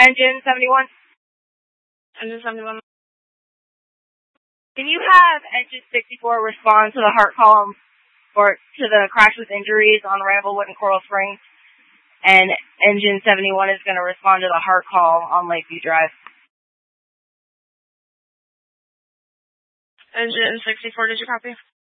Engine 71. Engine 71. Can you have Engine 64 respond to the heart call or to the crash with injuries on Ramblewood and Coral Springs? And Engine 71 is going to respond to the heart call on Lakeview Drive. Engine 64, did you copy?